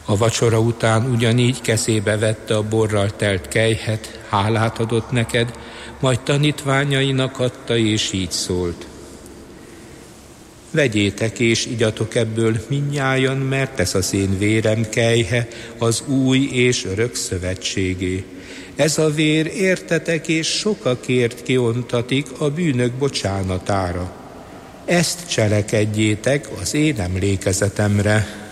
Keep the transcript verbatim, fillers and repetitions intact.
A vacsora után ugyanígy kezébe vette a borral telt kelyhet, hálát adott neked, majd tanítványainak adta, és így szólt: vegyétek és igyatok ebből mindnyájan, mert ez az én vérem kelyhe, az új és örök szövetségé. Ez a vér értetek és sokakért kiontatik a bűnök bocsánatára. Ezt cselekedjétek az én emlékezetemre.